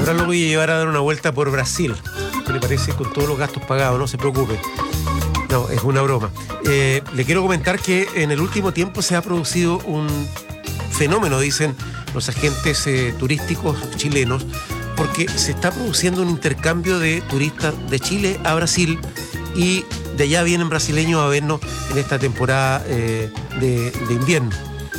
Ahora lo voy a llevar a dar una vuelta por Brasil. ¿Qué le parece? Con todos los gastos pagados, no se preocupe. No, es una broma. Le quiero comentar que en el último tiempo se ha producido un fenómeno, dicen los agentes turísticos chilenos, porque se está produciendo un intercambio de turistas de Chile a Brasil y de allá vienen brasileños a vernos en esta temporada de invierno.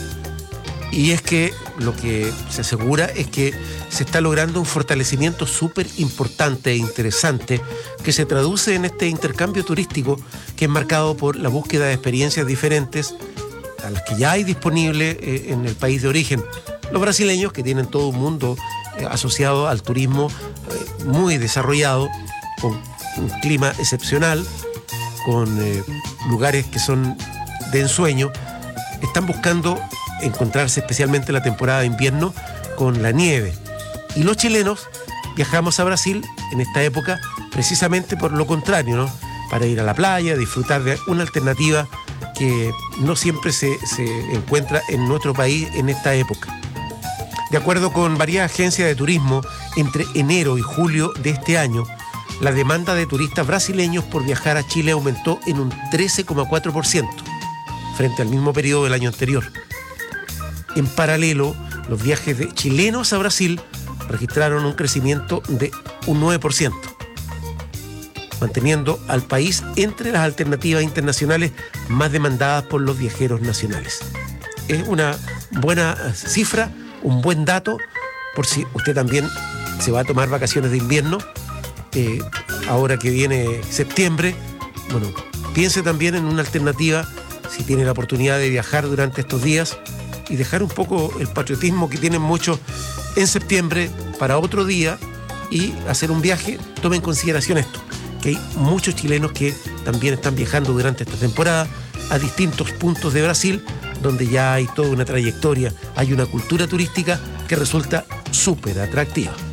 Y es que lo que se asegura es que se está logrando un fortalecimiento súper importante e interesante que se traduce en este intercambio turístico que es marcado por la búsqueda de experiencias diferentes a las que ya hay disponible en el país de origen. Los brasileños, que tienen todo un mundo asociado al turismo muy desarrollado, con un clima excepcional, con lugares que son de ensueño, están buscando encontrarse especialmente en la temporada de invierno con la nieve. Y los chilenos viajamos a Brasil en esta época precisamente por lo contrario, ¿no? Para ir a la playa, disfrutar de una alternativa que no siempre se encuentra en nuestro país en esta época. De acuerdo con varias agencias de turismo, entre enero y julio de este año, la demanda de turistas brasileños por viajar a Chile aumentó en un 13,4% frente al mismo periodo del año anterior. En paralelo, los viajes de chilenos a Brasil registraron un crecimiento de un 9%, manteniendo al país entre las alternativas internacionales más demandadas por los viajeros nacionales. Es una buena cifra, un buen dato, por si usted también se va a tomar vacaciones de invierno, ahora que viene septiembre. Bueno, piense también en una alternativa si tiene la oportunidad de viajar durante estos días y dejar un poco el patriotismo que tienen muchos en septiembre para otro día y hacer un viaje. Tome en consideración esto, que hay muchos chilenos que también están viajando durante esta temporada a distintos puntos de Brasil, donde ya hay toda una trayectoria, hay una cultura turística que resulta súper atractiva.